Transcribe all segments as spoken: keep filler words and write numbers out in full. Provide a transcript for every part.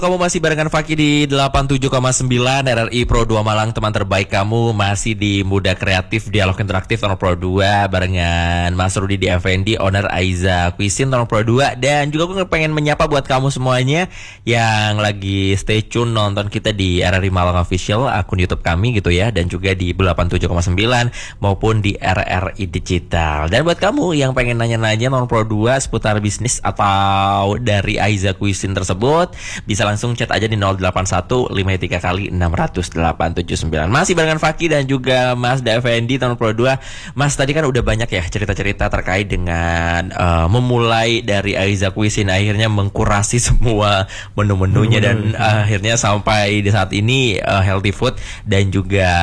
Kamu masih barengan Fakih di delapan puluh tujuh koma sembilan R R I Pro dua Malang, teman terbaik kamu. Masih di Muda Kreatif, Dialog Interaktif Tahun Pro dua barengan Mas Rudi di Effendi, owner Aiza Cuisine Tahun Pro dua. Dan juga aku pengen menyapa buat kamu semuanya yang lagi stay tune nonton kita di R R I Malang Official, akun YouTube kami gitu ya, dan juga di delapan puluh tujuh koma sembilan maupun di R R I Digital. Dan buat kamu yang pengen nanya-nanya Tahun Pro dua seputar bisnis atau dari Aiza Cuisine tersebut, bisa langsung chat aja di nol delapan satu lima tiga kali enam nol delapan tujuh sembilan. Masih barengan Fakih dan juga Mas Effendi Tahun Pro dua. Mas, tadi kan udah banyak ya cerita-cerita terkait dengan uh, memulai dari Aiza Cuisine, akhirnya mengkurasi semua menu-menunya dan uh, akhirnya sampai di saat ini uh, healthy food dan juga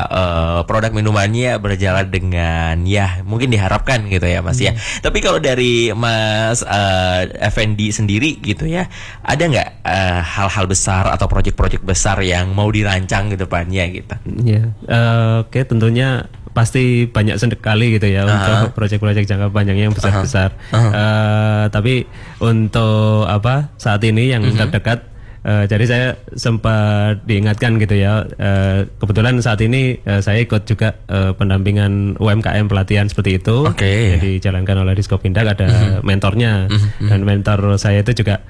uh, produk minumannya berjalan dengan ya mungkin diharapkan gitu ya Mas ya. Tapi kalau dari Mas uh, Effendi sendiri gitu ya, ada nggak uh, hal-hal besar atau proyek-proyek besar yang mau dirancang ke depannya gitu? Ya, uh, oke okay, tentunya pasti banyak sekali gitu ya, uh-huh. untuk proyek-proyek jangka panjangnya yang besar-besar. Uh-huh. Uh-huh. Uh, tapi untuk apa saat ini yang uh-huh. terdekat, uh, jadi saya sempat diingatkan gitu ya. Uh, kebetulan saat ini uh, saya ikut juga uh, pendampingan U M K M pelatihan seperti itu. Okay. Yang dijalankan oleh Diskopindak, ada uh-huh. mentornya, uh-huh. dan mentor saya itu juga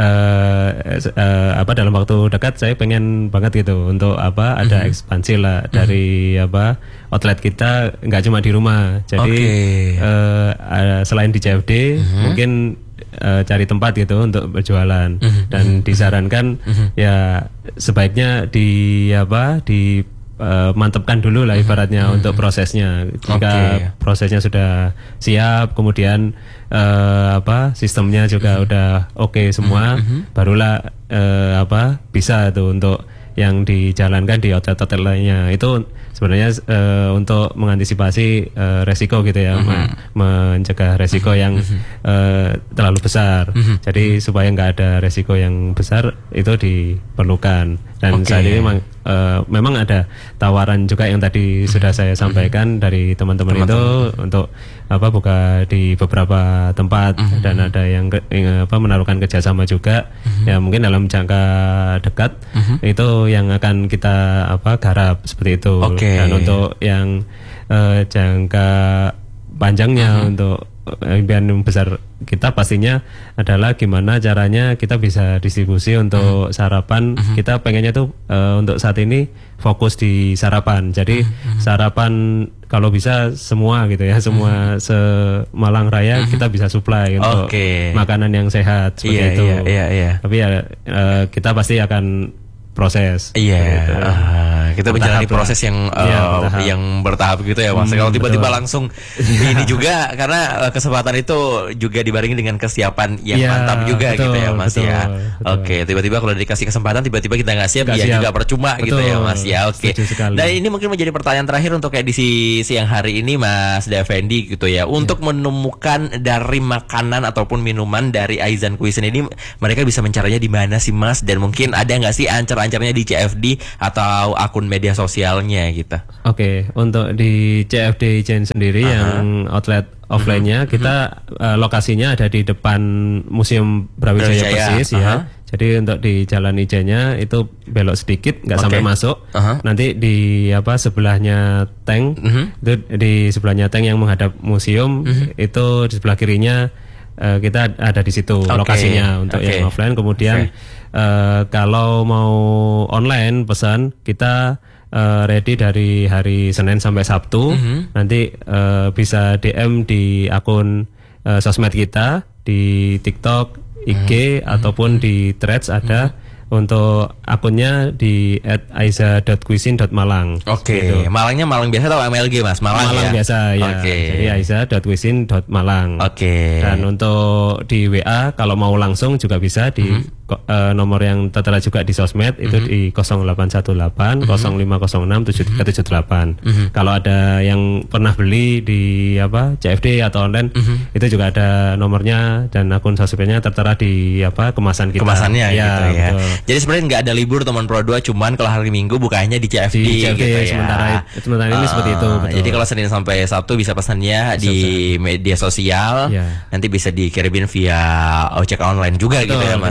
Uh, uh, apa dalam waktu dekat saya pengen banget gitu untuk apa ada mm-hmm. ekspansi lah dari mm-hmm. apa outlet kita, nggak cuma di rumah. Jadi okay. uh, uh, selain di C F D mm-hmm. mungkin uh, cari tempat gitu untuk berjualan, mm-hmm. dan disarankan mm-hmm. ya sebaiknya di apa di Uh, mantapkan dulu lah ibaratnya hmm. untuk prosesnya. Jika okay. prosesnya sudah siap, kemudian uh, apa sistemnya juga hmm. udah oke okay semua, hmm. barulah uh, apa bisa tuh untuk yang dijalankan di outlet-outlet lainnya. Itu sebenarnya uh, untuk mengantisipasi uh, resiko gitu ya, mm-hmm. mencegah resiko yang uh, terlalu besar. Mm-hmm. Jadi supaya nggak ada resiko yang besar itu diperlukan. Dan okay. saat ini memang, uh, memang ada tawaran juga yang tadi mm-hmm. sudah saya sampaikan mm-hmm. dari teman-teman, teman-teman itu untuk apa buka di beberapa tempat, mm-hmm. dan ada yang, ke, yang apa menaruhkan kerjasama juga. Mm-hmm. Ya mungkin dalam jangka dekat mm-hmm. itu yang akan kita apa garap seperti itu. Okay. Dan untuk yang uh, jangka panjangnya, uh-huh. untuk impian besar kita pastinya adalah gimana caranya kita bisa distribusi untuk uh-huh. sarapan. Uh-huh. Kita pengennya tuh uh, untuk saat ini fokus di sarapan. Jadi uh-huh. sarapan kalau bisa semua gitu ya, semua uh-huh. se-Malang Raya uh-huh. kita bisa supply untuk okay. makanan yang sehat seperti yeah, itu. Yeah, yeah, yeah. Tapi ya uh, kita pasti akan proses. Iya. Gitu. Uh, kita menjalani proses yang uh, ya, bertahap. yang bertahap gitu ya Mas. Hmm, Kalau tiba-tiba betul. langsung ini juga karena uh, kesempatan itu juga dibarengi dengan kesiapan yang ya, mantap juga betul, gitu ya Mas betul, ya. Betul. Oke, tiba-tiba kalau dikasih kesempatan tiba-tiba kita nggak siap, gak ya siap. juga percuma betul, gitu ya Mas ya. Oke. Dan ini mungkin menjadi pertanyaan terakhir untuk edisi siang hari ini Mas Effendi gitu ya. Untuk ya. menemukan dari makanan ataupun minuman dari Aiza Cuisine ini, mereka bisa mencarinya di mana sih Mas? Dan mungkin ada nggak sih ancar-ancarnya di C F D atau akun media sosialnya gitu? Oke, okay, untuk di C F D Ijen sendiri, uh-huh. yang outlet offline-nya, uh-huh. kita uh, lokasinya ada di depan Museum Brawijaya Persis, uh-huh. ya. Jadi untuk di Jalan Ijennya itu belok sedikit, nggak okay. sampai masuk. Uh-huh. Nanti di apa sebelahnya tank, uh-huh. itu di sebelahnya tank yang menghadap museum, uh-huh. itu di sebelah kirinya uh, kita ada di situ okay. lokasinya untuk okay. yang offline. Kemudian okay. Uh, kalau mau online pesan, kita uh, ready dari hari Senin sampai Sabtu. Mm-hmm. Nanti uh, bisa D M di akun uh, sosmed kita di TikTok, I G, mm-hmm. ataupun di Threads ada. Mm-hmm. Untuk akunnya di at aiza dot cuisine dot malang. Oke, okay. gitu. Malangnya Malang biasa atau M L G Mas? Malang, Malang ya? biasa ya. Okay. Jadi aiza dot cuisine dot malang. Oke. Okay. Dan untuk di W A kalau mau langsung juga bisa di mm-hmm. uh, nomor yang tertera juga di sosmed, mm-hmm. itu di nol delapan satu delapan nol lima nol enam tujuh tiga tujuh delapan. Mm-hmm. Kalau ada yang pernah beli di apa C F D atau online, mm-hmm. itu juga ada nomornya dan akun sosmednya tertera di apa kemasan kita. Kemasannya ya, gitu ya. Betul. Jadi sebenarnya nggak ada libur teman Pro dua, cuman kalau hari Minggu bukanya di C F D, di C F D gitu ya. Sementara, sementara ini uh, seperti itu. Betul. Jadi kalau Senin sampai Sabtu bisa pesannya bisa, di bisa. media sosial, ya. Nanti bisa dikirimin via ojek online juga betul, gitu ya Mas ya.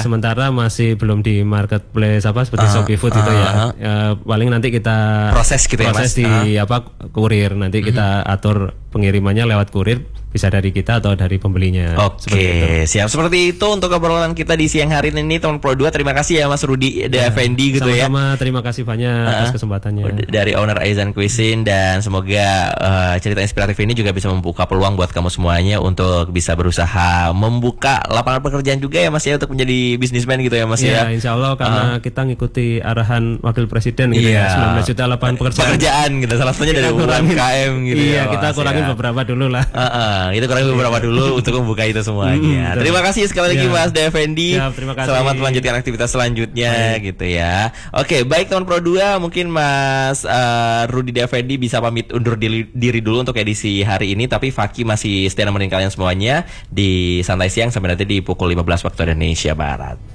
sementara masih belum di marketplace apa seperti Uh, Shopee Food uh, itu ya. uh. Ya, paling nanti kita Proses gitu ya, proses Mas? di apa kurir. Nanti kita atur pengirimannya lewat kurir, bisa dari kita atau dari pembelinya. Oke, Seperti itu. siap. Seperti itu untuk obrolan kita di siang hari ini, teman Pro dua. Terima kasih ya Mas Rudi D F N D gitu ya. Sama-sama, terima kasih banyak atas kesempatannya. Dari owner Aizan Cuisine, dan semoga uh, cerita inspiratif ini juga bisa membuka peluang buat kamu semuanya untuk bisa berusaha membuka lapangan pekerjaan juga ya Mas ya, untuk menjadi bisnismen gitu ya Mas Iya, ya. insya Allah karena Uh. kita ngikuti arahan Wakil Presiden gitu Iya. ya, sembilan belas juta lapangan pekerjaan. Pekerjaan gitu, salah satunya dari U M K M gitu Iya, ya. kita Mas, kurangin ya. beberapa dulu lah. Uh, uh, itu kurang beberapa dulu untuk membuka itu semuanya. Mm, Terima kasih sekali lagi Ya. Mas D F N D. Siap, terima kasih. Selamat melanjutkan aktivitas selanjutnya gitu ya. Oke, baik teman Pro dua, mungkin Mas uh, Rudi D F N D bisa pamit undur diri, diri dulu untuk edisi hari ini, tapi Faki masih setia nemenin kalian semuanya di Santai Siang sampai nanti di pukul lima belas waktu Indonesia Barat.